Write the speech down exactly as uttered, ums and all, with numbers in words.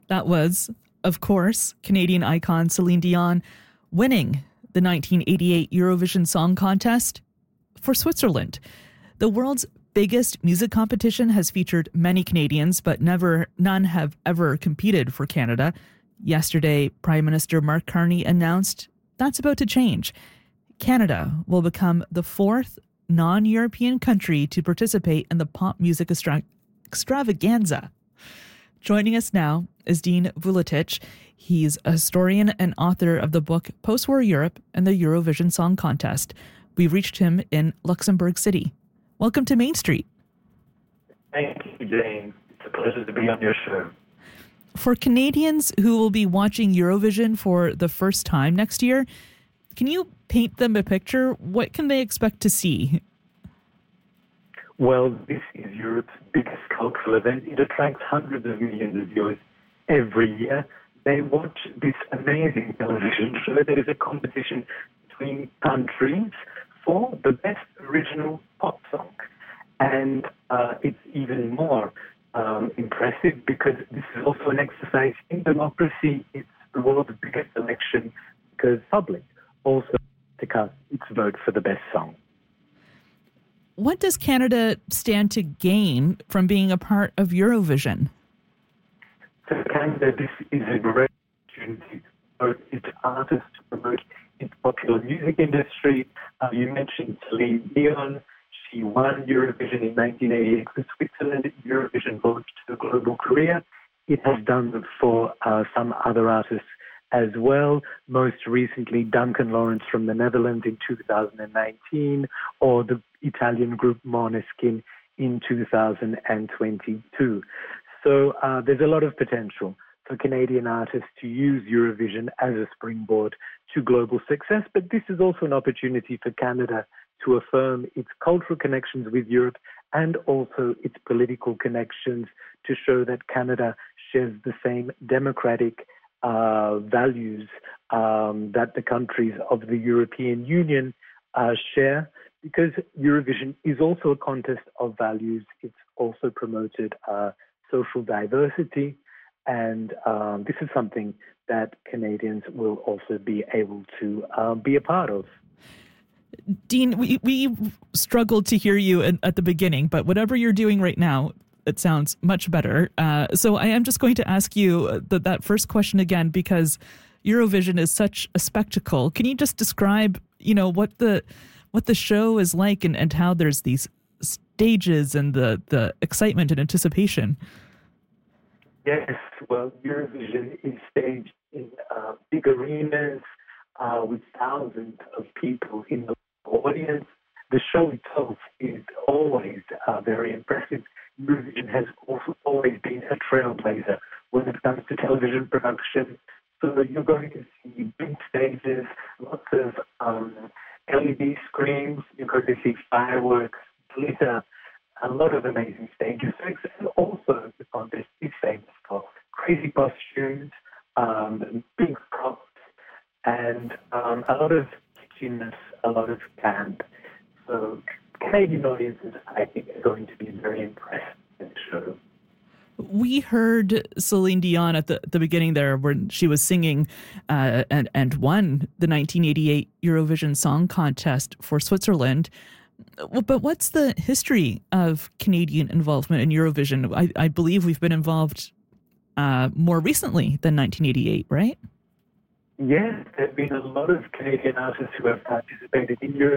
That was, of course, Canadian icon Celine Dion winning the nineteen eighty-eight Eurovision Song Contest for Switzerland. The world's biggest music competition has featured many Canadians, but never none have ever competed for Canada. Yesterday, Prime Minister Mark Carney announced that's about to change. Canada will become the fourth non-European country to participate in the pop music extra- extravaganza. Joining us now is Dean Vuletic. He's a historian and author of the book Post-War Europe and the Eurovision Song Contest. We reached him in Luxembourg City. Welcome to Main Street. Thank you, Jane. It's a pleasure to be on your show. For Canadians who will be watching Eurovision for the first time next year, can you paint them a picture? What can they expect to see? Well, this is Europe's biggest cultural event. It attracts hundreds of millions of viewers every year. They watch this amazing television show. There is a competition between countries for the best original pop song. And uh, it's even more um, impressive because this is also an exercise in democracy. It's the world's biggest election because public also to cast its vote for the best song. What does Canada stand to gain from being a part of Eurovision? For Canada, this is a great opportunity to promote its artists, to promote its popular music industry. Uh, you mentioned Celine Dion. She won Eurovision in nineteen eighty-eight for Switzerland. Eurovision launched her global career. It has done it for uh, some other artists as well. Most recently, Duncan Lawrence from the Netherlands in two thousand nineteen, or the Italian group Måneskin in two thousand twenty-two. So uh, there's a lot of potential for Canadian artists to use Eurovision as a springboard to global success, but this is also an opportunity for Canada to affirm its cultural connections with Europe and also its political connections, to show that Canada shares the same democratic uh, values um, that the countries of the European Union uh, share, because Eurovision is also a contest of values. It's also promoted uh, social diversity, and um, this is something that Canadians will also be able to uh, be a part of. Dean, we, we struggled to hear you in, at the beginning, but whatever you're doing right now, it sounds much better. Uh, so I am just going to ask you that, that first question again, because Eurovision is such a spectacle. Can you just describe, you know, what the what the show is like, and, and how there's these stages and the, the excitement and anticipation? Yes, well, Eurovision is staged in uh, big arenas uh, with thousands of people in the audience. The show itself is always uh, very impressive. Eurovision has also always been a trailblazer when it comes to television production. So you're going to see big stages, lots of um, L E D screens, you're going to see fireworks, glitter, a lot of amazing stage effects, and also the contest is famous for crazy costumes, um, big props, and um, a lot of kitschiness, a lot of camp. So Canadian audiences, I think, are going to be very impressed with the show. We heard Celine Dion at the, the beginning there when she was singing uh, and, and won the nineteen eighty-eight Eurovision Song Contest for Switzerland. But what's the history of Canadian involvement in Eurovision? I, I believe we've been involved uh, more recently than nineteen eighty-eight, right? Yes, there have been a lot of Canadian artists who have participated in Eurovision.